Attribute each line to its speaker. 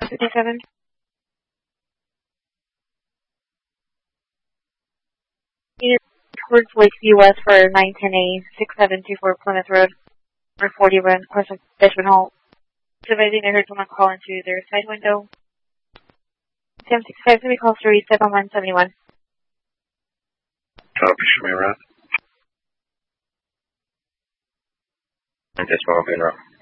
Speaker 1: 57. Unit towards Lakeview West for 910A, 6724 Plymouth Road, number 40 run, course of Fishman Hall. Supervising, I heard someone call into their side window. Sam 65, somebody calls to reset on 171.
Speaker 2: Copy, show me around. And this one will be in row.